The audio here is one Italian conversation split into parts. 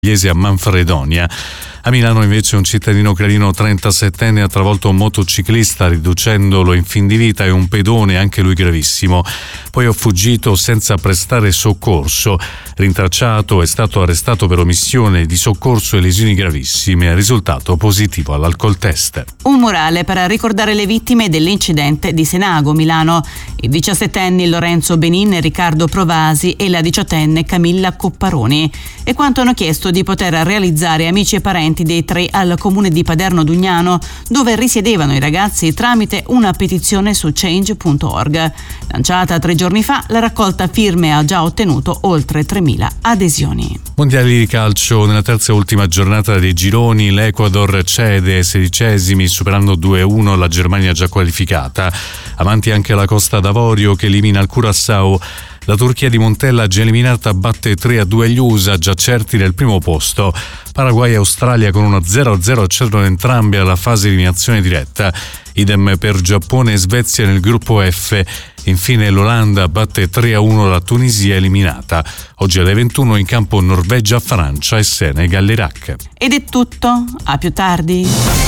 Iesi a Manfredonia. A Milano invece un cittadino ucraino 37enne ha travolto un motociclista riducendolo in fin di vita e un pedone, anche lui gravissimo. Poi ha fuggito senza prestare soccorso. Rintracciato, è stato arrestato per omissione di soccorso e lesioni gravissime. Risultato positivo all'alcol test. Un murale per ricordare le vittime dell'incidente di Senago, Milano. I 17enni Lorenzo Benin e Riccardo Provasi e la 18enne Camilla Copparoni. E quanto hanno chiesto di poter realizzare amici e parenti dei tre al comune di Paderno Dugnano, dove risiedevano i ragazzi, tramite una petizione su change.org. Lanciata 3 giorni fa, la raccolta firme ha già ottenuto oltre 3.000 adesioni. Mondiali di calcio, nella terza e ultima giornata dei gironi l'Ecuador cede ai 16esimi, superando 2-1 la Germania già qualificata. Avanti anche la Costa d'Avorio che elimina il Curaçao. La Turchia di Montella, già eliminata, batte 3-2 gli USA, già certi del primo posto. Paraguay e Australia con uno 0-0 accedono entrambi alla fase di eliminazione diretta. Idem per Giappone e Svezia nel gruppo F. Infine l'Olanda batte 3-1 la Tunisia, eliminata. Oggi alle 21 in campo Norvegia, Francia e Senegal, Iraq. Ed è tutto, a più tardi.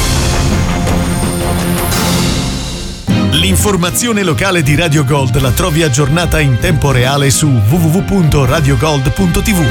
L'informazione locale di Radio Gold la trovi aggiornata in tempo reale su www.radiogold.tv.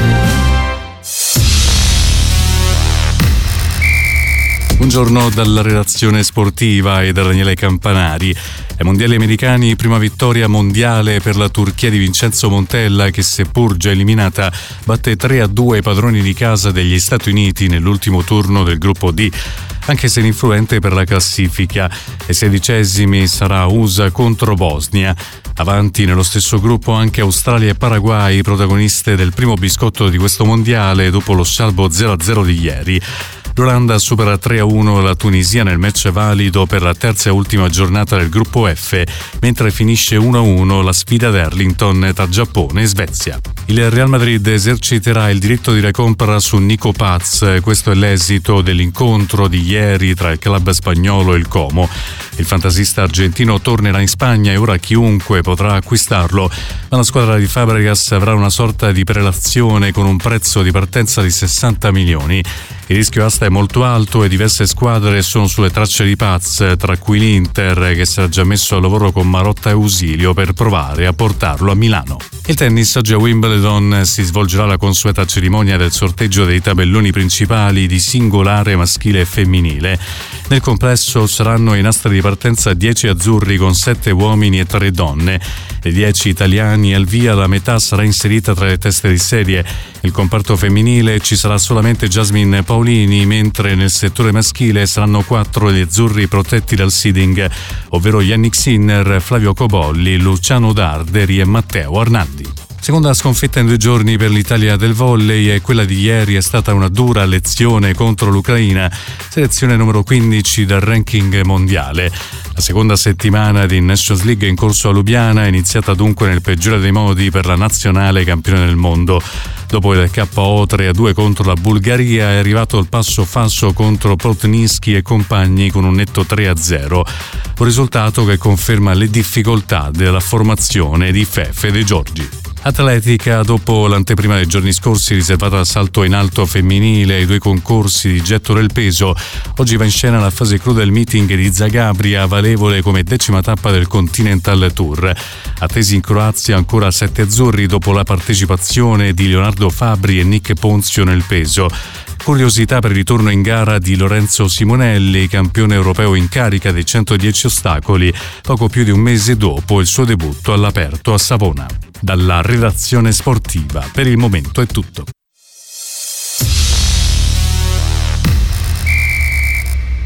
Buongiorno dalla redazione sportiva e da Daniele Campanari. Ai mondiali americani, prima vittoria mondiale per la Turchia di Vincenzo Montella che, seppur già eliminata, batte 3-2 i padroni di casa degli Stati Uniti nell'ultimo turno del gruppo D. Anche se influente per la classifica. Ai 16esimi sarà USA contro Bosnia. Avanti nello stesso gruppo anche Australia e Paraguay, protagoniste del primo biscotto di questo mondiale dopo lo scialbo 0-0 di ieri. L'Olanda supera 3-1 la Tunisia nel match valido per la terza e ultima giornata del gruppo F, mentre finisce 1-1 la sfida ad Arlington tra Giappone e Svezia. Il Real Madrid eserciterà il diritto di recompra su Nico Paz. Questo è l'esito dell'incontro di ieri tra il club spagnolo e il Como. Il fantasista argentino tornerà in Spagna e ora chiunque potrà acquistarlo, ma la squadra di Fabregas avrà una sorta di prelazione con un prezzo di partenza di 60 milioni. Il rischio asta è molto alto e diverse squadre sono sulle tracce di Paz, tra cui l'Inter, che sarà già messo al lavoro con Marotta e Ausilio per provare a portarlo a Milano. Il tennis, oggi a Wimbledon si svolgerà la consueta cerimonia del sorteggio dei tabelloni principali di singolare maschile e femminile. Nel complesso saranno in asta di partenza 10 azzurri con 7 uomini e 3 donne. Dei 10 italiani al via, la metà sarà inserita tra le teste di serie. Nel comparto femminile ci sarà solamente Jasmine Paolini, mentre nel settore maschile saranno 4 gli azzurri protetti dal seeding, ovvero Yannick Sinner, Flavio Cobolli, Luciano Darderi e Matteo Arnaldi. Seconda sconfitta in 2 giorni per l'Italia del volley e quella di ieri è stata una dura lezione contro l'Ucraina, selezione numero 15 del ranking mondiale. La seconda settimana di Nations League in corso a Lubiana è iniziata dunque nel peggiore dei modi per la nazionale campione del mondo. Dopo il KO 3-2 contro la Bulgaria è arrivato il passo falso contro Protninsky e compagni con un netto 3-0. Un risultato che conferma le difficoltà della formazione di Fefe De Giorgi. Atletica, dopo l'anteprima dei giorni scorsi riservata al salto in alto femminile e ai 2 concorsi di getto del peso, oggi va in scena la fase clou del meeting di Zagabria, valevole come 10ª tappa del Continental Tour. Attesi in Croazia ancora 7 azzurri dopo la partecipazione di Leonardo Fabri e Nick Ponzio nel peso. Curiosità per il ritorno in gara di Lorenzo Simonelli, campione europeo in carica dei 110 ostacoli, poco più di un mese dopo il suo debutto all'aperto a Savona. Dalla redazione sportiva, per il momento è tutto.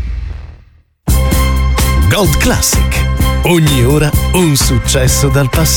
Gold Classic. Ogni ora un successo dal passato.